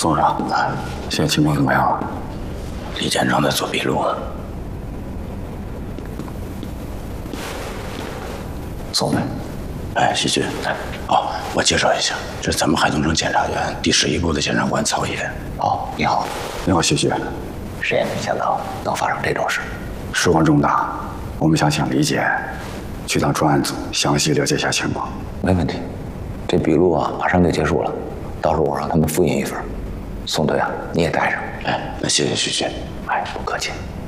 宋上，现在情况怎么样了？ 李建章在做笔录呢。 宋队， 哎，徐军，哦，我介绍一下，这是咱们海东省检察院第11部的检察官曹野。 哦，你好， 你好，徐局。 谁也没想到能发生这种事， 事关重大，我们想请李姐去趟专案组详细了解一下情况。 没问题。这笔录啊，马上就结束了，到时候我让他们复印一份。宋队啊，你也带上。 哎，那谢谢徐军。 哎，不客气。